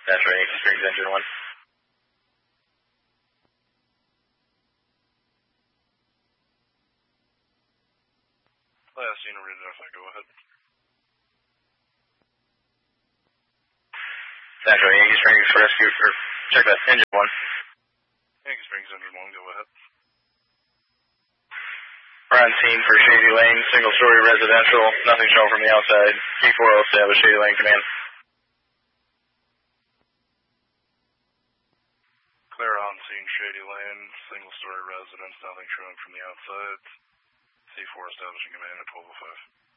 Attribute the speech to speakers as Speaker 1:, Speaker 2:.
Speaker 1: That's right, Yankee Springs engine 1.
Speaker 2: Last unit ready to identify, go ahead.
Speaker 1: That's right, Yankee Springs for rescue, or check that, engine 1.
Speaker 2: Yankee Springs engine 1, go ahead.
Speaker 1: We're on scene for Shady Lane, single-story residential, nothing shown from the outside. P4 established Shady Lane command.
Speaker 2: Clear on scene, Shady Lane, single-story residence, nothing showing from the outside. C4 establishing command at 1205.